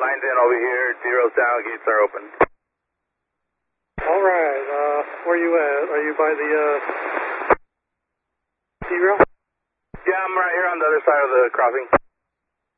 Line's in over here, zero's down, gates are open. All right, where you at? Are you by the, T-rail? Yeah, I'm right here on the other side of the crossing.